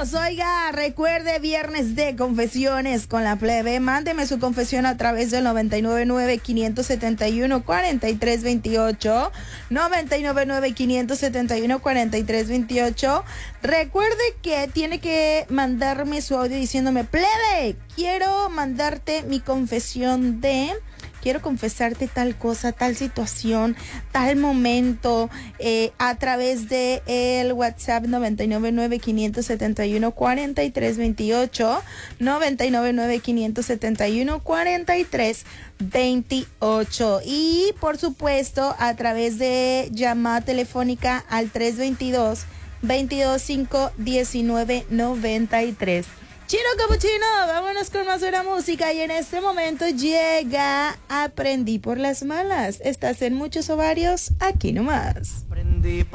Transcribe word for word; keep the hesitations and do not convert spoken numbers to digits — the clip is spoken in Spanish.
Vámonos, oiga, recuerde viernes de confesiones con la plebe. Mándeme su confesión a través del noventa y nueve nueve, quinientos setenta y uno, cuarenta y tres veintiocho. noventa y nueve nueve, quinientos setenta y uno, cuarenta y tres veintiocho. Recuerde que tiene que mandarme su audio diciéndome, plebe, quiero mandarte mi confesión de... Quiero confesarte tal cosa, tal situación, tal momento, eh, a través de el WhatsApp noventa y nueve nueve, quinientos setenta y uno, cuarenta y tres veintiocho, noventa y nueve nueve, quinientos setenta y uno, cuarenta y tres veintiocho. Y por supuesto, a través de llamada telefónica al tres veintidós, veintidós cinco, diecinueve noventa y tres. Chino Capuchino, vámonos con más buena música y en este momento llega Aprendí por las malas. Estás en Muchos Ovarios, aquí nomás. Aprendí